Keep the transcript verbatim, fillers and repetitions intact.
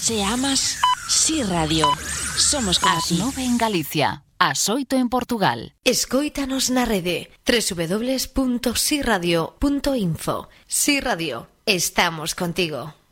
Se amas, Si Radio. Somos como As ti. nove en Galicia, as oito en Portugal. Escóitanos na rede doble u doble u doble u punto si radio punto info. Si Radio, estamos contigo.